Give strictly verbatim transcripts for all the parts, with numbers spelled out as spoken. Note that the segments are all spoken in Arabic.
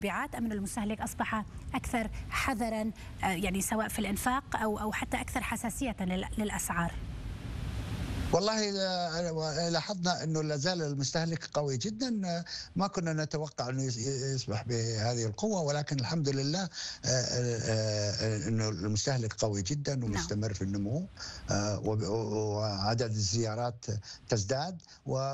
المبيعات أم أن المستهلك أصبح أكثر حذرا يعني سواء في الإنفاق أو أو حتى أكثر حساسية للأسعار؟ والله لاحظنا انه لا زال المستهلك قوي جدا، ما كنا نتوقع انه يصبح بهذه القوه، ولكن الحمد لله انه المستهلك قوي جدا ومستمر في النمو، وعدد الزيارات تزداد،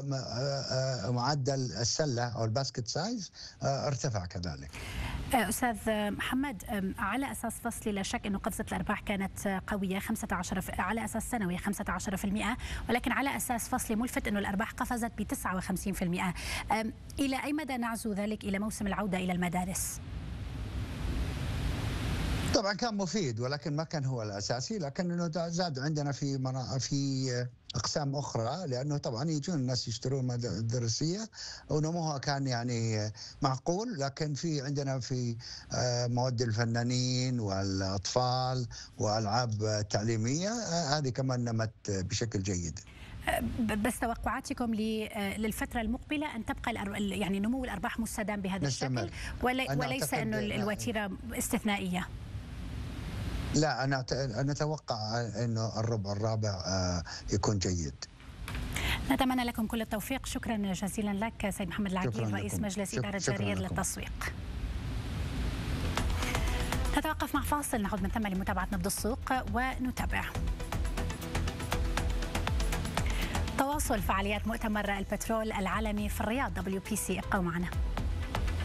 ومعدل السله او الباسكت سايز ارتفع كذلك. أستاذ محمد، على أساس فصلي لا شك أنه قفزة الأرباح كانت قوية خمسة عشر على أساس سنوي خمسة عشر بالمئة، ولكن على أساس فصلي ملفت أنه الأرباح قفزت ب تسعة وخمسين بالمئة. إلى أي مدى نعزو ذلك إلى موسم العودة إلى المدارس؟ طبعا كان مفيد ولكن ما كان هو الاساسي، لكنه زاد عندنا في منا... في اقسام اخرى، لانه طبعا يجون الناس يشترون مادة دراسيه ونموها كان يعني معقول، لكن في عندنا في مواد الفنانين والاطفال والعاب تعليميه هذه كمان نمت بشكل جيد. بس توقعاتكم للفترة المقبلة أن تبقى يعني نمو الأرباح مستدام بهذا الشكل، وليس أنه الوتيرة استثنائية؟ لا، أنا أنا أتوقع أنه الربع الرابع يكون جيد. نتمنى لكم كل التوفيق. شكرا جزيلا لك سيد محمد العقيل، رئيس مجلس إدارة جرير للتسويق. نتوقف مع فاصل، نعود من ثم لمتابعة نبض السوق ونتابع. تواصل فعاليات مؤتمر البترول العالمي في الرياض دبليو بي سي، ابقوا معنا.